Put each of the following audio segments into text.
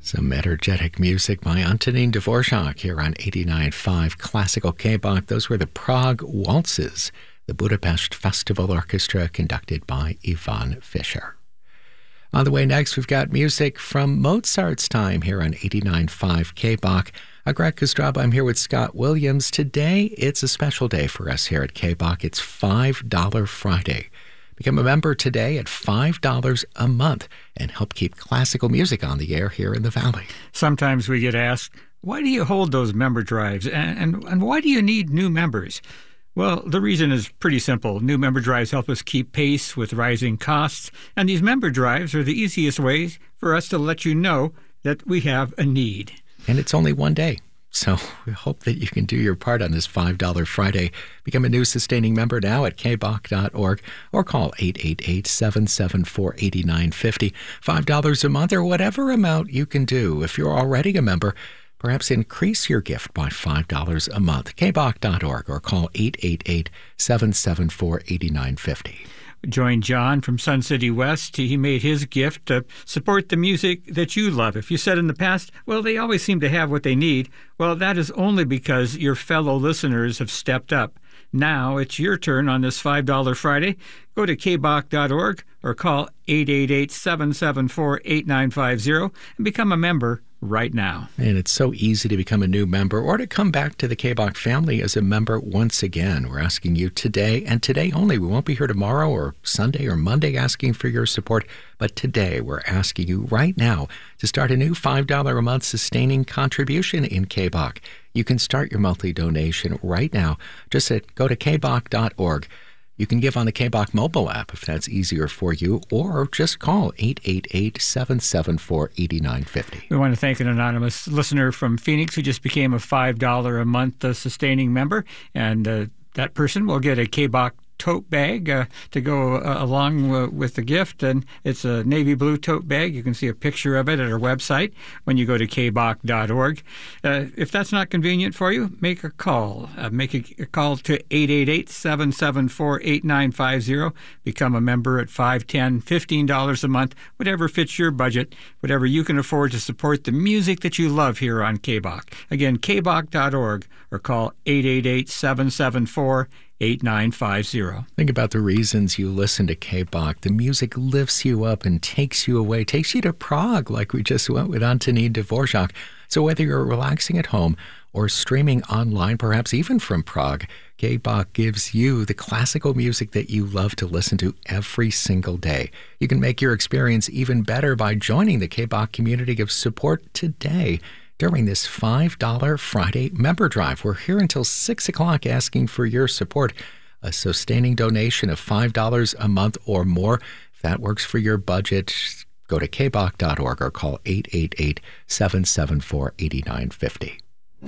Some energetic music by Antonín Dvorak here on 89.5 Classical K-Bach. Those were the Prague Waltzes, the Budapest Festival Orchestra conducted by Ivan Fischer. On the way next, we've got music from Mozart's time here on 89.5 K-Bach. I'm Greg Kostraba. I'm here with Scott Williams. Today, it's a special day for us here at K-Bach. It's $5 Friday. Become a member today at $5 a month and help keep classical music on the air here in the Valley. Sometimes we get asked, why do you hold those member drives and why do you need new members? Well, the reason is pretty simple. New member drives help us keep pace with rising costs, and these member drives are the easiest ways for us to let you know that we have a need. And it's only one day. So we hope that you can do your part on this $5 Friday. Become a new sustaining member now at kbach.org or call 888-774-8950. $5 a month or whatever amount you can do. If you're already a member, perhaps increase your gift by $5 a month. kbach.org or call 888-774-8950. Join John from Sun City West. He made his gift to support the music that you love. If you said in the past, well, they always seem to have what they need, well, that is only because your fellow listeners have stepped up. Now it's your turn on this $5 Friday. Go to kbach.org or call 888-774-8950 and become a member right now. And it's so easy to become a new member or to come back to the K-Bach family as a member once again. We're asking you today and today only. We won't be here tomorrow or Sunday or Monday asking for your support, but today we're asking you right now to start a new $5 a month sustaining contribution in K-Bach. You can start your monthly donation right now. Just go to kbach.org. You can give on the K-Bach mobile app if that's easier for you, or just call 888-774-8950. We want to thank an anonymous listener from Phoenix who just became a $5 a month sustaining member, and that person will get a K-Bach tote bag to go along with the gift, and it's a navy blue tote bag. You can see a picture of it at our website when you go to kbach.org. If that's not convenient for you, make a call. Make a call to 888-774-8950. Become a member at $5, $10, $15 a month, whatever fits your budget, whatever you can afford to support the music that you love here on K-Bach. Again, kbach.org or call 888-774-8950. Think about the reasons you listen to K-Bach. The music lifts you up and takes you away, takes you to Prague like we just went with Antonín Dvorak. So whether you're relaxing at home or streaming online, perhaps even from Prague, K-Bach gives you the classical music that you love to listen to every single day. You can make your experience even better by joining the K-Bach community of support today. During this $5 Friday member drive, we're here until 6 o'clock asking for your support. A sustaining donation of $5 a month or more. If that works for your budget, go to kbach.org or call 888-774-8950.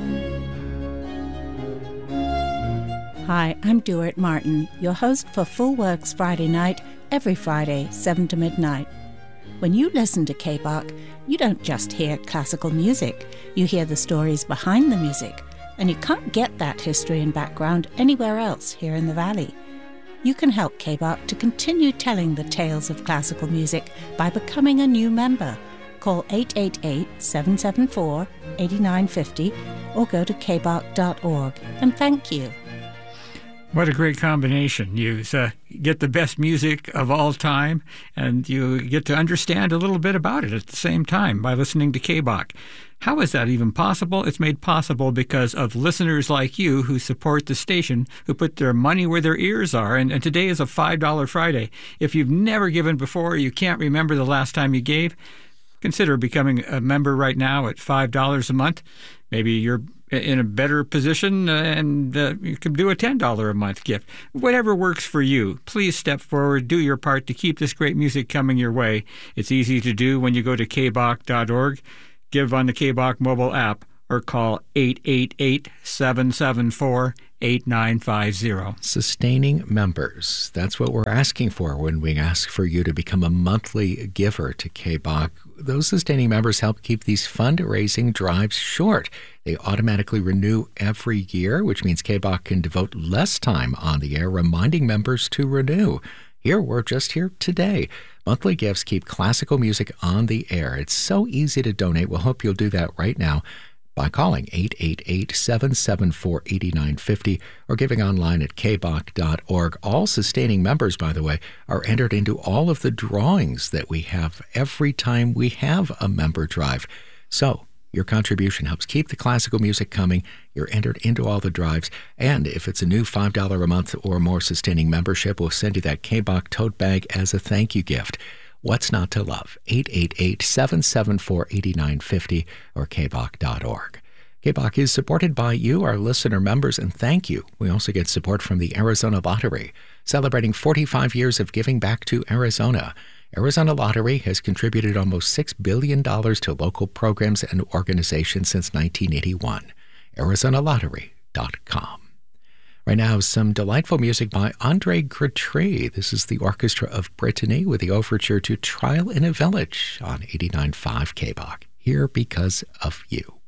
Hi, I'm Duart Martin, your host for Full Works Friday night, every Friday, 7 to midnight. When you listen to K-Bach, you don't just hear classical music. You hear the stories behind the music, and you can't get that history and background anywhere else here in the Valley. You can help K-Bach to continue telling the tales of classical music by becoming a new member. Call 888-774-8950 or go to kbach.org. And thank you. What a great combination. You get the best music of all time, and you get to understand a little bit about it at the same time by listening to K-Bach. How is that even possible? It's made possible because of listeners like you who support the station, who put their money where their ears are. And today is a $5 Friday. If you've never given before, you can't remember the last time you gave, consider becoming a member right now at $5 a month. Maybe you're in a better position and you can do a $10 a month gift. Whatever works for you, please step forward, do your part to keep this great music coming your way. It's easy to do when you go to kbach.org, give on the K-Bach mobile app, or call 888-774-8950. Sustaining members. That's what we're asking for when we ask for you to become a monthly giver to K-Bach. Those sustaining members help keep these fundraising drives short. They automatically renew every year, which means K-Bach can devote less time on the air reminding members to renew. Here, we're just here today. Monthly gifts keep classical music on the air. It's so easy to donate. We'll hope you'll do that right now by calling 888-774-8950 or giving online at kbach.org. All sustaining members, by the way, are entered into all of the drawings that we have every time we have a member drive. So your contribution helps keep the classical music coming. You're entered into all the drives. And if it's a new $5 a month or more sustaining membership, we'll send you that K-Bach tote bag as a thank you gift. What's not to love? 888-774-8950 or kbach.org. K-Bach is supported by you, our listener members, and thank you. We also get support from the Arizona Lottery, celebrating 45 years of giving back to Arizona. Arizona Lottery has contributed almost $6 billion to local programs and organizations since 1981. ArizonaLottery.com. Right now, some delightful music by Andre Gratry. This is the Orchestra of Brittany with the overture to Trial in a Village on 89.5 K-Bach. Here because of you.